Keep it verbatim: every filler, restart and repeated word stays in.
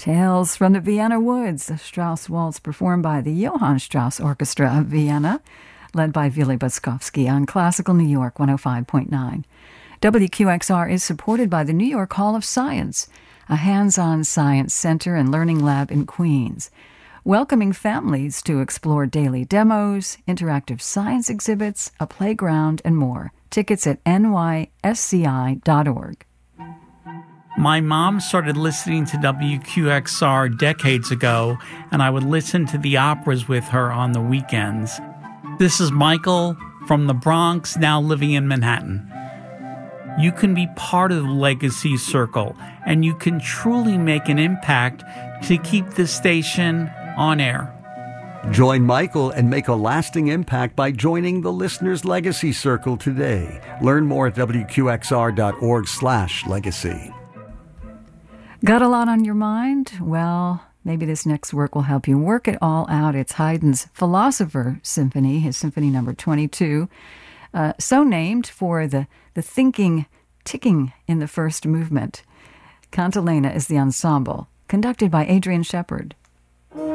Tales from the Vienna Woods, a Strauss waltz performed by the Johann Strauss Orchestra of Vienna, led by Willy Boskovsky on Classical New York one oh five point nine. W Q X R is supported by the New York Hall of Science, a hands-on science center and learning lab in Queens, welcoming families to explore daily demos, interactive science exhibits, a playground, and more. Tickets at N Y S C I dot org. My mom started listening to W Q X R decades ago, and I would listen to the operas with her on the weekends. This is Michael from the Bronx, now living in Manhattan. You can be part of the Legacy Circle, and you can truly make an impact to keep this station on air. Join Michael and make a lasting impact by joining the Listener's Legacy Circle today. Learn more at W Q X R dot org slash legacy. Got a lot on your mind? Well, maybe this next work will help you work it all out. It's Haydn's Philosopher Symphony, his symphony number twenty-two, uh, so named for the, the thinking ticking in the first movement. Cantilena is the ensemble, conducted by Adrian Shepard.